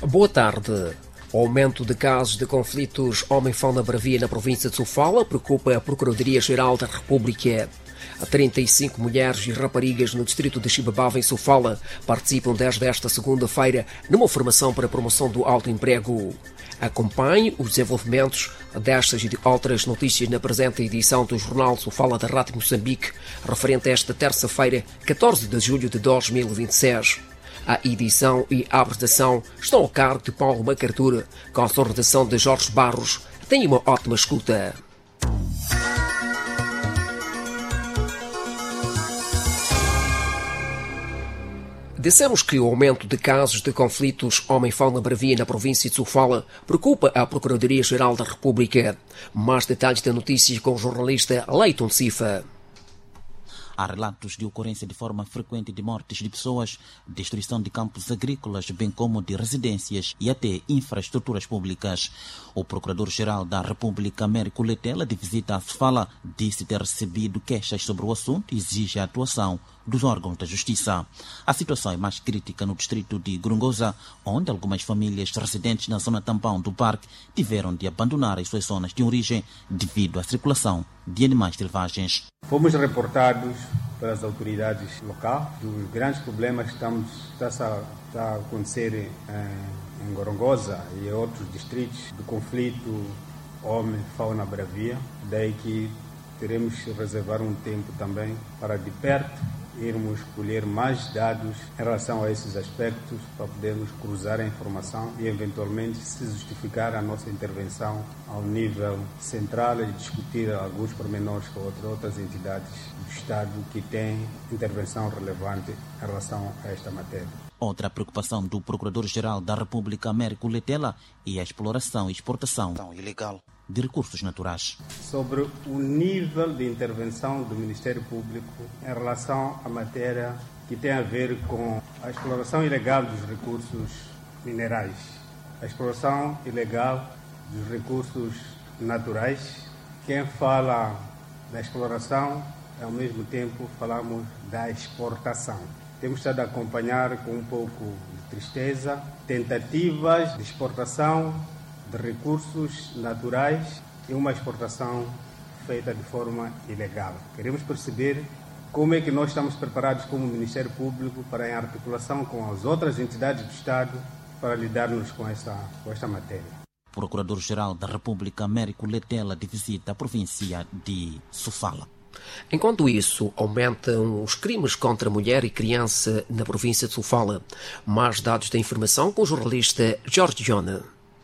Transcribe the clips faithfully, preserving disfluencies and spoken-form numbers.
Boa tarde. O aumento de casos de conflitos homem-fauna-bravia na província de Sofala preocupa a Procuradoria-Geral da República. trinta e cinco mulheres e raparigas no distrito de Chibabava, em Sofala, participam desde esta segunda-feira numa formação para a promoção do autoemprego. Acompanhe os desenvolvimentos destas e de outras notícias na presente edição do Jornal Sofala da Rádio Moçambique, referente a esta terça-feira, catorze de julho de dois mil e vinte e seis. A edição e a apresentação estão ao cargo de Paulo Macartura, com a redação de Jorge Barros. Tenha uma ótima escuta. Dissemos que o aumento de casos de conflitos homem-fauna-bravia na província de Sofala preocupa a Procuradoria-Geral da República. Mais detalhes da notícia com o jornalista Leiton Cifa. Há relatos de ocorrência de forma frequente de mortes de pessoas, destruição de campos agrícolas, bem como de residências e até infraestruturas públicas. O Procurador-Geral da República, Américo Letela, de visita a Sofala, disse ter recebido queixas sobre o assunto e exige a atuação dos órgãos da Justiça. A situação é mais crítica no distrito de Gorongosa, onde algumas famílias residentes na zona tampão do parque tiveram de abandonar as suas zonas de origem devido à circulação de animais selvagens. Fomos reportados pelas autoridades locais dos grandes problemas que estamos, está, está a acontecer em, em Gorongosa e em outros distritos do conflito homem-fauna-bravia. Daí que teremos que reservar um tempo também para de perto irmos colher mais dados em relação a esses aspectos para podermos cruzar a informação e eventualmente se justificar a nossa intervenção ao nível central e discutir alguns pormenores com outras entidades do Estado que têm intervenção relevante em relação a esta matéria. Outra preocupação do Procurador-Geral da República, Américo Letela, é a exploração e exportação ilegal de recursos naturais. Sobre o nível de intervenção do Ministério Público em relação à matéria que tem a ver com a exploração ilegal dos recursos minerais, a exploração ilegal dos recursos naturais. Quem fala da exploração, ao mesmo tempo falamos da exportação. Temos estado a acompanhar com um pouco de tristeza tentativas de exportação de recursos naturais e uma exportação feita de forma ilegal. Queremos perceber como é que nós estamos preparados como Ministério Público para, em articulação com as outras entidades do Estado, para lidarmos com esta, com esta matéria. Procurador-Geral da República, Américo Letela, de visita à província de Sofala. Enquanto isso, aumentam os crimes contra mulher e criança na província de Sofala. Mais dados da informação com o jornalista Jorge Jona.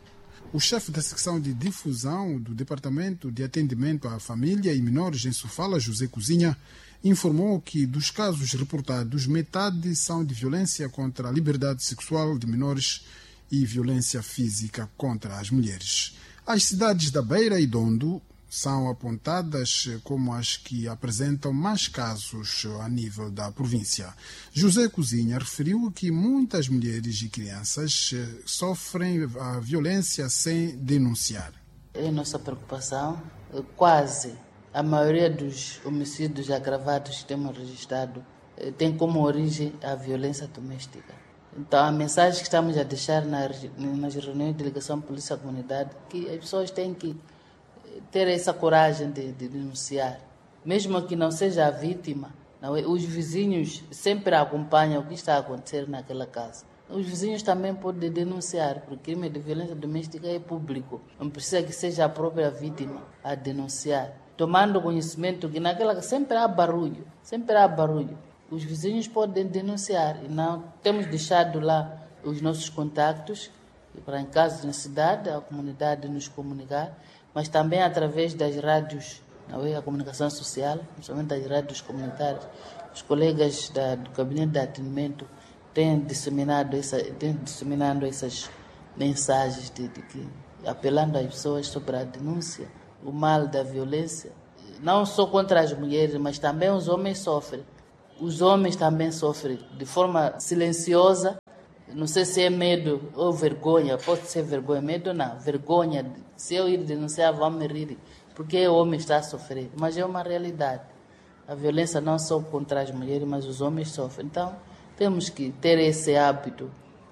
O chefe da secção de difusão do Departamento de Atendimento à Família e Menores em Sofala, José Cozinha, informou que dos casos reportados, metade são de violência contra a liberdade sexual de menores e violência física contra as mulheres. As cidades da Beira e Dondo são apontadas como as que apresentam mais casos a nível da província. José Cozinha referiu que muitas mulheres e crianças sofrem a violência sem denunciar. É nossa preocupação. Quase a maioria dos homicídios agravados que temos registrado tem como origem a violência doméstica. Então, a mensagem que estamos a deixar nas reuniões de ligação polícia-comunidade é que as pessoas têm que ter essa coragem de, de denunciar. Mesmo que não seja a vítima, não é? Os vizinhos sempre acompanham o que está a acontecer naquela casa. Os vizinhos também podem denunciar, porque o crime de violência doméstica é público. Não precisa que seja a própria vítima a denunciar. Tomando conhecimento que naquela casa sempre há barulho, sempre há barulho. Os vizinhos podem denunciar e não temos deixado lá os nossos contactos para, em caso de necessidade, a comunidade nos comunicar, mas também através das rádios, não é? A comunicação social, principalmente as rádios comunitárias. Os colegas da, do gabinete de atendimento têm disseminado, essa, têm disseminado essas mensagens de, de que, apelando às pessoas sobre a denúncia, o mal da violência, não só contra as mulheres, mas também os homens sofrem. Os homens também sofrem de forma silenciosa. Não sei se é medo ou vergonha, pode ser vergonha, medo não, vergonha. Se eu ir denunciar, vão me rir, porque o homem está a sofrer. Mas é uma realidade. A violência não só contra as mulheres, mas os homens sofrem. Então, temos que ter esse hábito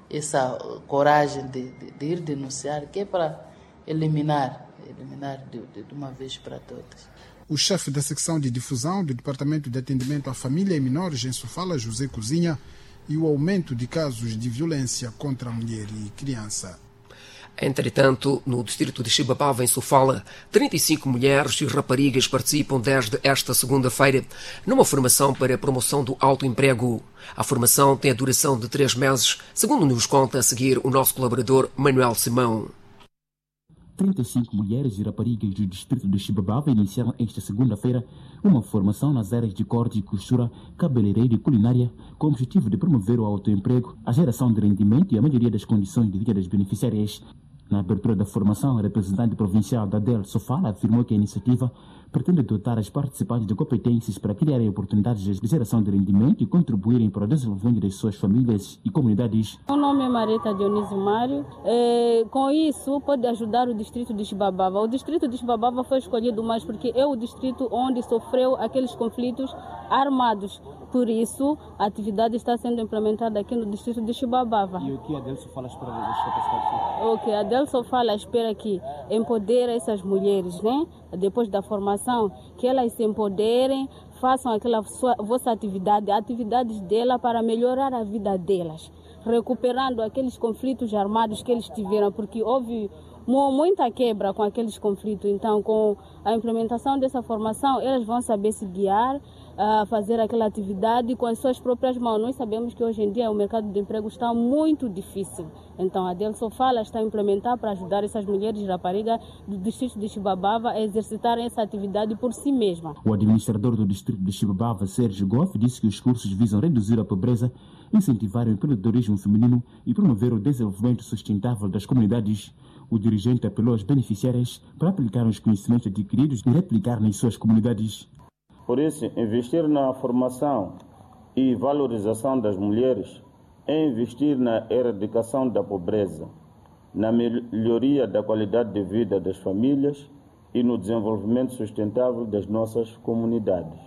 essa coragem de, de, de ir denunciar, que é para eliminar, eliminar de, de, de uma vez para todas. O chefe da secção de difusão do Departamento de Atendimento à Família e Menores em Sofala, José Cozinha, e o aumento de casos de violência contra a mulher e criança. Entretanto, no distrito de Xibabava, em Sofala, trinta e cinco mulheres e raparigas participam desde esta segunda-feira numa formação para a promoção do autoemprego. A formação tem a duração de três meses, segundo nos conta a seguir o nosso colaborador Manuel Simão. trinta e cinco mulheres e raparigas do distrito de Xibabava iniciaram esta segunda-feira uma formação nas áreas de corte e costura, cabeleireiro e culinária, com o objetivo de promover o autoemprego, a geração de rendimento e a melhoria das condições de vida das beneficiárias. Na abertura da formação, a representante provincial da D E L Sofala afirmou que a iniciativa pretende dotar as participantes de competências para criarem oportunidades de geração de rendimento e contribuírem para o desenvolvimento das suas famílias e comunidades. O nome é Marita Dionísio Mário. É, com isso, pode ajudar o distrito de Xibabava. O distrito de Xibabava foi escolhido mais porque é o distrito onde sofreu aqueles conflitos armados. Por isso, a atividade está sendo implementada aqui no distrito de Xibabava. E o que a D E L Sofala espera desta capacidade? O que a D E L Sofala espera que empodere essas mulheres, né? Depois da formação, que elas se empoderem, façam aquela sua, vossa atividade, atividades dela para melhorar a vida delas, recuperando aqueles conflitos armados que eles tiveram, porque houve muita quebra com aqueles conflitos. Então, com a implementação dessa formação, elas vão saber se guiar, a fazer aquela atividade com as suas próprias mãos. Nós sabemos que hoje em dia o mercado de emprego está muito difícil. Então a D E L Sofala está a implementar para ajudar essas mulheres raparigas do distrito de Xibabava a exercitarem essa atividade por si mesma. O administrador do distrito de Xibabava, Sérgio Goff, disse que os cursos visam reduzir a pobreza, incentivar o empreendedorismo feminino e promover o desenvolvimento sustentável das comunidades. O dirigente apelou aos beneficiários para aplicar os conhecimentos adquiridos e replicar nas suas comunidades. Por isso, investir na formação e valorização das mulheres é investir na erradicação da pobreza, na melhoria da qualidade de vida das famílias e no desenvolvimento sustentável das nossas comunidades.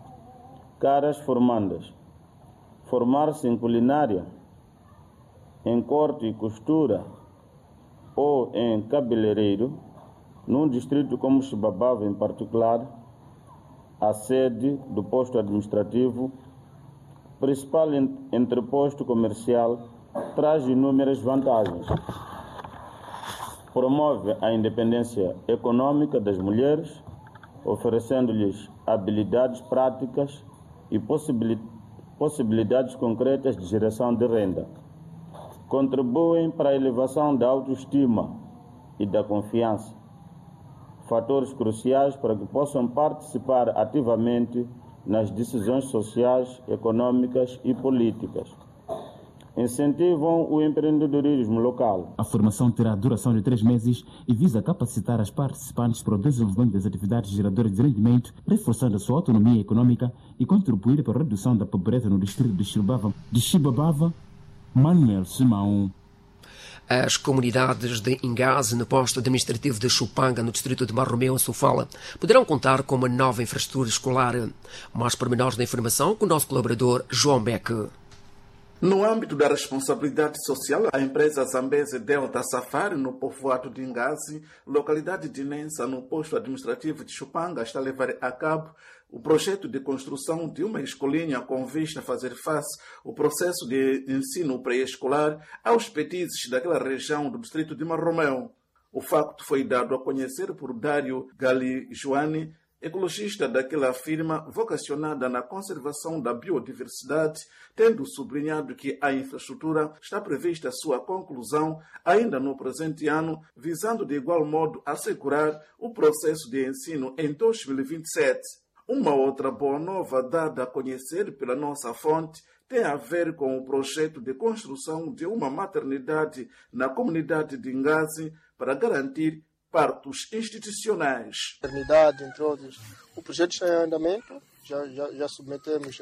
Caras formandas, formar-se em culinária, em corte e costura ou em cabeleireiro, num distrito como Xibabava em particular, a sede do posto administrativo, principal entreposto comercial, traz inúmeras vantagens. Promove a independência econômica das mulheres, oferecendo-lhes habilidades práticas e possibilidades concretas de geração de renda. Contribuem para a elevação da autoestima e da confiança, fatores cruciais para que possam participar ativamente nas decisões sociais, econômicas e políticas. Incentivam o empreendedorismo local. A formação terá duração de três meses e visa capacitar as participantes para o desenvolvimento das atividades geradoras de rendimento, reforçando a sua autonomia econômica e contribuir para a redução da pobreza no distrito de Xibabava. De Xibabava, Manuel Simão. As comunidades de Ingase, no posto administrativo de Chupanga, no distrito de Marromeu, em Sofala, poderão contar com uma nova infraestrutura escolar. Mais pormenores da informação com o nosso colaborador João Beck. No âmbito da responsabilidade social, a empresa Zambeze Delta Safari, no povoado de Ingase, localidade de Nensa, no posto administrativo de Chupanga, está a levar a cabo o projeto de construção de uma escolinha com vista a fazer face ao processo de ensino pré-escolar aos petizes daquela região do distrito de Marromeu. O facto foi dado a conhecer por Dário Gali Joane, ecologista daquela firma vocacionada na conservação da biodiversidade, tendo sublinhado que a infraestrutura está prevista a sua conclusão ainda no presente ano, visando de igual modo assegurar o processo de ensino em dois mil e vinte e sete. Uma outra boa nova dada a conhecer pela nossa fonte tem a ver com o projeto de construção de uma maternidade na comunidade de Ingase para garantir partos institucionais. Maternidade, entre outros. O projeto está em andamento, já, já, já submetemos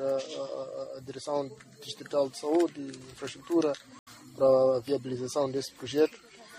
à Direção Distrital de Saúde e Infraestrutura para a viabilização desse projeto.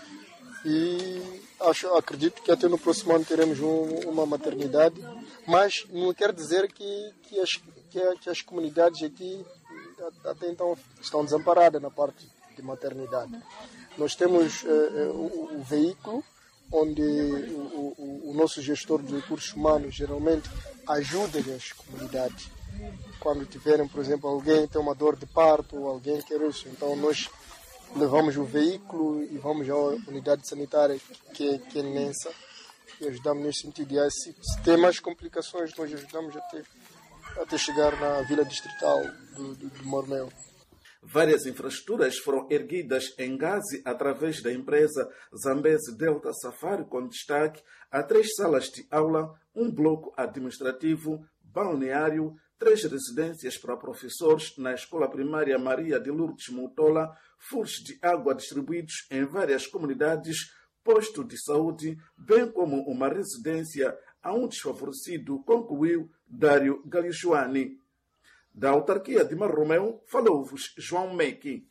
E acho, acredito que até no próximo ano teremos um, uma maternidade, mas não quer dizer que, que, as, que, que as comunidades aqui até então estão desamparadas na parte de maternidade. Nós temos uh, o, o veículo onde o, o, o nosso gestor de recursos humanos geralmente ajuda as comunidades. Quando tiverem, por exemplo, alguém tem uma dor de parto ou alguém quer isso, então nós levamos o veículo e vamos à unidade sanitária que é, que é Nensa e ajudamos nesse sentido. E aí, se, se tem mais complicações, nós ajudamos até, até chegar na vila distrital do, do, do Mormeu. Várias infraestruturas foram erguidas em Gazi através da empresa Zambezi Delta Safari, com destaque a três salas de aula, um bloco administrativo, balneário, três residências para professores na Escola Primária Maria de Lourdes Mutola, furos de água distribuídos em várias comunidades, posto de saúde, bem como uma residência a um desfavorecido, concluiu Dário Galijuani. Da autarquia de Marromeu, falou-vos João Meque.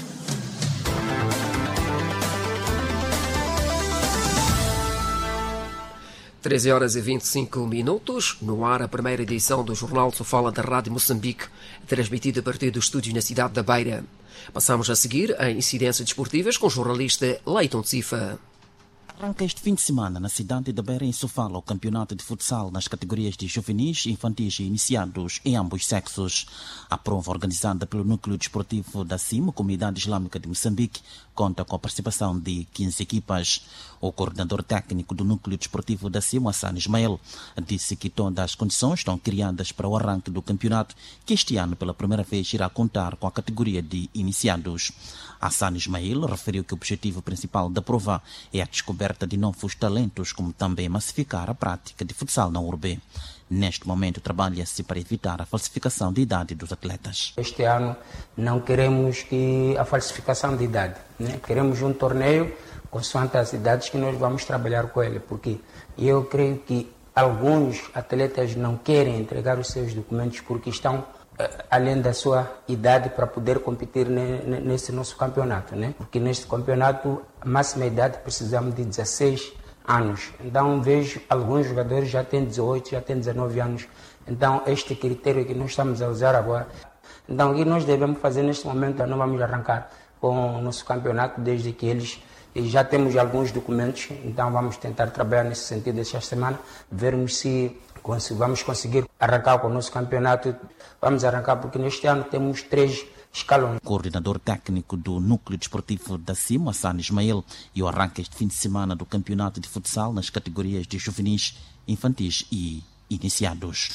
treze horas e vinte e cinco minutos, no ar a primeira edição do Jornal Sofala da Rádio Moçambique, transmitida a partir do estúdio na cidade da Beira. Passamos a seguir a incidências desportivas com o jornalista Leiton Cifa. Arranca este fim de semana na cidade da Beira, em Sofala, o campeonato de futsal nas categorias de juvenis, infantis e iniciados em ambos sexos. A prova organizada pelo Núcleo Desportivo da C I M, Comunidade Islâmica de Moçambique, conta com a participação de quinze equipas. O coordenador técnico do Núcleo Desportivo da C I M, Hassan Ismael, disse que todas as condições estão criadas para o arranque do campeonato, que este ano pela primeira vez irá contar com a categoria de iniciados. Hassan Ismael referiu que o objetivo principal da prova é a descoberta de novos talentos, como também massificar a prática de futsal na urbe. Neste momento, trabalha-se para evitar a falsificação de idade dos atletas. Este ano não queremos que a falsificação de idade, né? Queremos um torneio consoante as idades que nós vamos trabalhar com ele, porque eu creio que alguns atletas não querem entregar os seus documentos porque estão além da sua idade para poder competir nesse nosso campeonato, né? Porque neste campeonato, a máxima idade precisamos de dezesseis anos. Então vejo alguns jogadores já têm dezoito, já têm dezenove anos. Então este critério que nós estamos a usar agora. Então o que nós devemos fazer neste momento, não vamos arrancar com o nosso campeonato desde que eles já temos alguns documentos, então vamos tentar trabalhar nesse sentido esta semana, vermos se vamos conseguir arrancar com o nosso campeonato. Vamos arrancar porque neste ano temos três escalões. O coordenador técnico do Núcleo Desportivo da C I M, Hassan Ismael, e o arranque este fim de semana do campeonato de futsal nas categorias de juvenis, infantis e iniciados.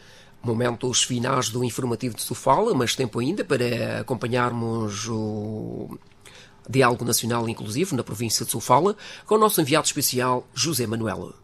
Momentos finais do informativo de Sofala, mas tempo ainda para acompanharmos o Diálogo Nacional Inclusivo na província de Sofala com o nosso enviado especial José Manuel.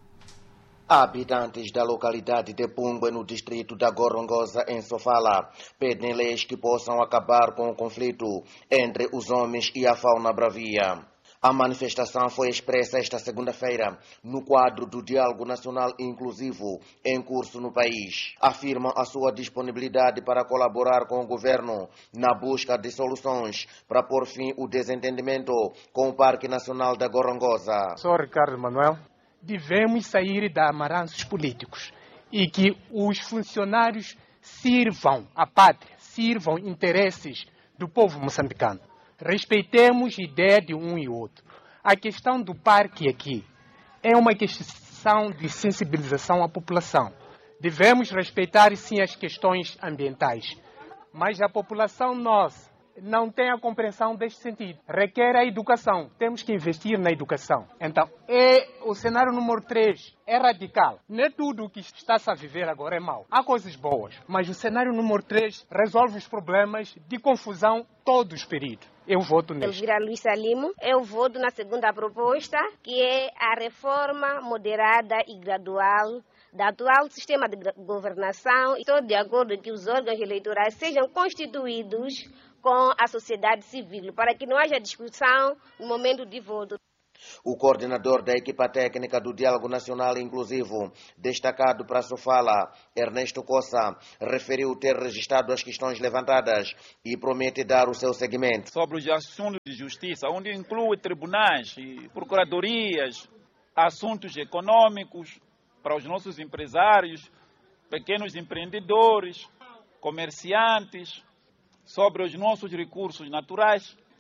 Habitantes da localidade de Pumba, no distrito da Gorongosa, em Sofala, pedem leis que possam acabar com o conflito entre os homens e a fauna bravia. A manifestação foi expressa esta segunda-feira no quadro do Diálogo Nacional Inclusivo em curso no país. Afirmam a sua disponibilidade para colaborar com o governo na busca de soluções para pôr fim ao desentendimento com o Parque Nacional da Gorongosa. Sou Ricardo Manuel. Devemos sair da amarranços políticos e que os funcionários sirvam a pátria, sirvam interesses do povo moçambicano. Respeitemos a ideia de um e outro. A questão do parque aqui é uma questão de sensibilização à população. Devemos respeitar, sim, as questões ambientais, mas a população nossa não tem a compreensão deste sentido. Requer a educação. Temos que investir na educação. Então, é o cenário número três é radical. Não é tudo o que está-se a viver agora é mau. Há coisas boas, mas o cenário número três resolve os problemas de confusão todos os períodos. Eu voto neste. Eu Luísa Limo. Eu voto na segunda proposta, que é a reforma moderada e gradual do atual sistema de governação. Estou de acordo que os órgãos eleitorais sejam constituídos com a sociedade civil, para que não haja discussão no momento de voto. O coordenador da equipa técnica do Diálogo Nacional Inclusivo, destacado para Sofala, Ernesto Cossa, referiu ter registrado as questões levantadas e promete dar o seu seguimento. Sobre os assuntos de justiça, onde inclui tribunais e procuradorias, assuntos econômicos para os nossos empresários, pequenos empreendedores, comerciantes, sobre os nossos recursos naturais,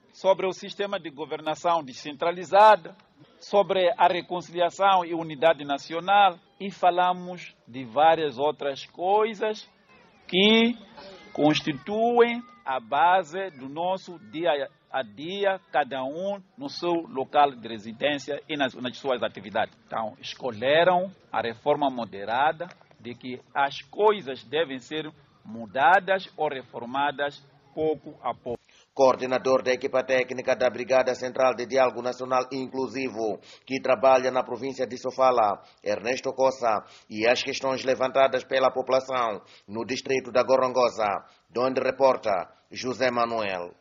sobre o sistema de governação descentralizada, sobre a reconciliação e unidade nacional e falamos de várias outras coisas que constituem a base do nosso dia a dia, cada um no seu local de residência e nas, nas suas atividades. Então, escolheram a reforma moderada de que as coisas devem ser mudadas ou reformadas pouco a pouco. Coordenador da equipa técnica da Brigada Central de Diálogo Nacional Inclusivo, que trabalha na província de Sofala, Ernesto Coça, e as questões levantadas pela população no distrito da Gorongosa, de onde reporta José Manuel.